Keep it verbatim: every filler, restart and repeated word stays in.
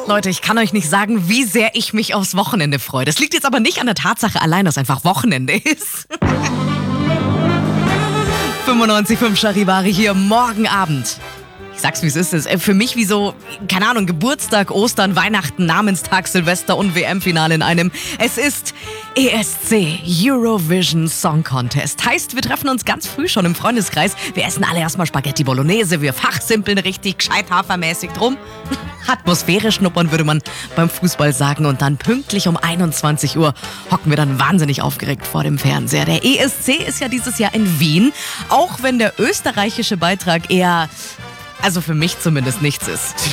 Leute, ich kann euch nicht sagen, wie sehr ich mich aufs Wochenende freue. Das liegt jetzt aber nicht an der Tatsache allein, dass einfach Wochenende ist. fünfundneunzig Komma fünf Charivari hier morgen Abend. Ich sag's, wie es ist. Es ist für mich wie so, keine Ahnung, Geburtstag, Ostern, Weihnachten, Namenstag, Silvester und W M-Finale in einem. Es ist E S C, Eurovision Song Contest. Heißt, wir treffen uns ganz früh schon im Freundeskreis. Wir essen alle erstmal Spaghetti Bolognese. Wir fachsimpeln richtig gescheit hafermäßig drum. Atmosphäre schnuppern, würde man beim Fußball sagen. Und dann pünktlich um einundzwanzig Uhr hocken wir dann wahnsinnig aufgeregt vor dem Fernseher. Der E S C ist ja dieses Jahr in Wien. Auch wenn der österreichische Beitrag eher... also für mich zumindest nichts ist.